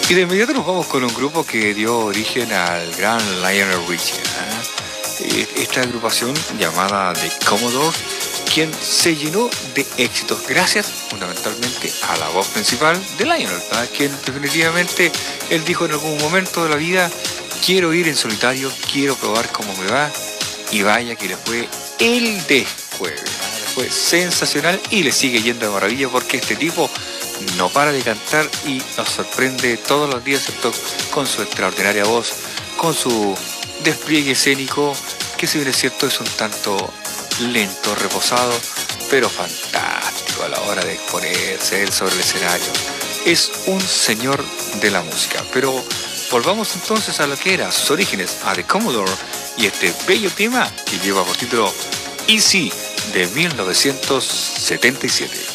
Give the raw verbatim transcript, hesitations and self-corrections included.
Y de inmediato nos vamos con un grupo que dio origen al gran Lionel Richie, ¿eh? Esta agrupación llamada The Commodores, quien se llenó de éxitos gracias fundamentalmente a la voz principal de Lionel, ¿eh? Quien definitivamente él dijo en algún momento de la vida: quiero ir en solitario, quiero probar cómo me va, y vaya que le fue el descueve, ¿eh? Le fue sensacional y le sigue yendo de maravilla porque este tipo no para de cantar y nos sorprende todos los días, ¿cierto? Con su extraordinaria voz, con su despliegue escénico, que si bien es cierto es un tanto lento, reposado, pero fantástico a la hora de exponerse él sobre el escenario. Es un señor de la música. Pero volvamos entonces a lo que era sus orígenes, a The Commodore, y este bello tema que lleva por título Easy, de mil novecientos setenta y siete.